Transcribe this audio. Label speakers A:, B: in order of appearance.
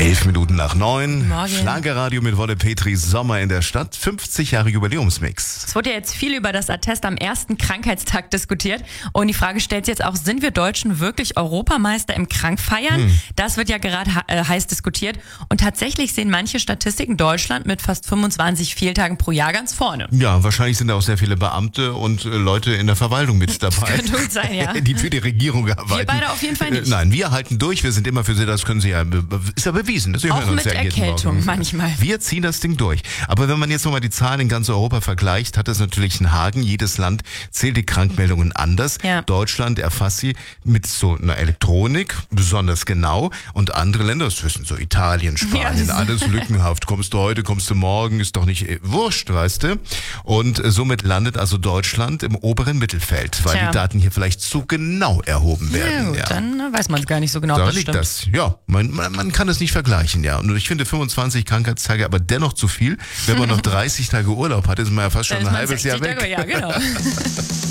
A: 8:11.
B: Morgen.
A: Schlagerradio mit Wolle Petri, Sommer in der Stadt, 50 Jahre Jubiläumsmix.
B: Es wurde ja jetzt viel über das Attest am ersten Krankheitstag diskutiert und die Frage stellt sich jetzt auch, sind wir Deutschen wirklich Europameister im Krankfeiern? Das wird ja gerade heiß diskutiert und tatsächlich sehen manche Statistiken Deutschland mit fast 25 Fehltagen pro Jahr ganz vorne.
A: Ja, wahrscheinlich sind da auch sehr viele Beamte und Leute in der Verwaltung mit dabei.
B: Könnte gut sein, ja.
A: Die für die Regierung arbeiten.
B: Wir beide auf jeden Fall nicht.
A: Nein, wir halten durch, wir sind immer für Sie, das können Sie ja, ist ja bewiesen. Sie
B: Auch
A: hören uns
B: mit
A: ja jeden
B: Erkältung
A: Morgen.
B: manchmal.
A: Wir ziehen das Ding durch. Aber wenn man jetzt nochmal die Zahlen in ganz Europa vergleicht, hat das natürlich einen Haken. Jedes Land zählt die Krankmeldungen anders.
B: Ja.
A: Deutschland erfasst sie mit so einer Elektronik besonders genau und andere Länder, das wissen so Italien, Spanien,
B: Ja,
A: alles lückenhaft. Kommst du heute, kommst du morgen, ist doch nicht wurscht, weißt du? Und somit landet also Deutschland im oberen Mittelfeld, weil
B: Tja.
A: die Daten hier vielleicht zu genau erhoben
B: Ja,
A: werden.
B: gut, dann weiß man es gar nicht so genau, ob
A: Da
B: das
A: liegt
B: stimmt.
A: das. Ja, man kann es nicht vergleichen, ja. Und ich finde 25 Krankheitstage aber dennoch zu viel. Wenn man noch 30 Tage Urlaub hat, ist man ja fast schon
B: Da ist
A: ein
B: man
A: halbes Jahr
B: 60
A: weg.
B: Tage, ja, genau.